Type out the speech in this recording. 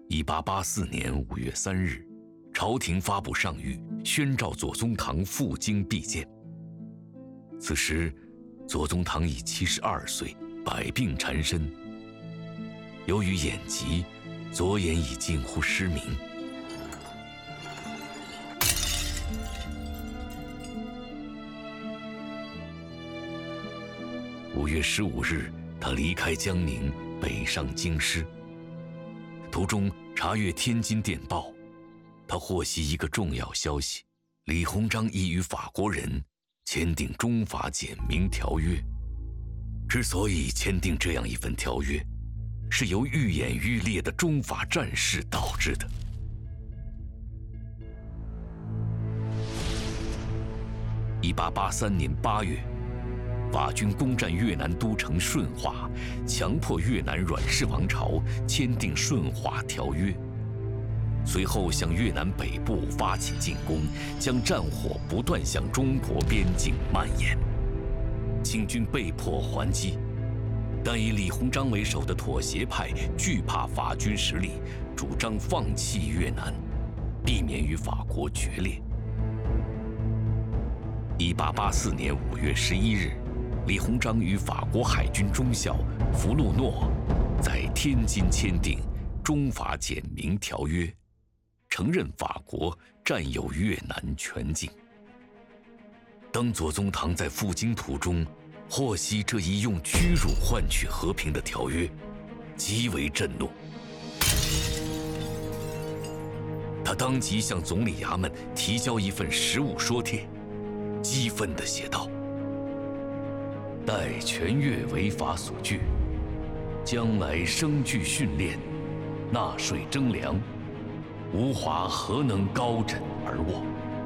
1884年5月3日，朝廷发布上谕，宣召左宗棠赴京避见。此时，左宗棠已72岁，百病缠身。由于眼疾，左眼已近乎失明。5月15日，他离开江宁，北上京师。途中查阅天津电报，他获悉一个重要消息：李鸿章已与法国人签订中法简明条约。之所以签订这样一份条约，是由愈演愈烈的中法战事导致的。1883年8月，法军攻占越南都城顺化，强迫越南阮氏王朝签订顺化条约。随后向越南北部发起进攻，将战火不断向中国边境蔓延。清军被迫还击，但以李鸿章为首的妥协派惧怕法军实力，主张放弃越南，避免与法国决裂。1884年5月11日，李鸿章与法国海军中校福禄诺在天津签订中法简明条约，承认法国占有越南全境。当左宗棠在赴京途中获悉这一用屈辱换取和平的条约，极为震怒。他当即向总理衙门提交一份实务说帖，激愤地写道：待全越为法所据，将来生聚训练，纳税征粮，吾华何能高枕而卧？